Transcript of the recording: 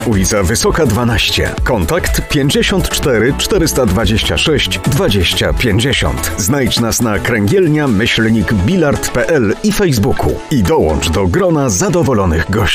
Ulica Wysoka 12. Kontakt 54 426 20 50. Znajdź nas na kręgielnia-bilard.pl i Facebooku i dołącz do grona zadowolonych gości.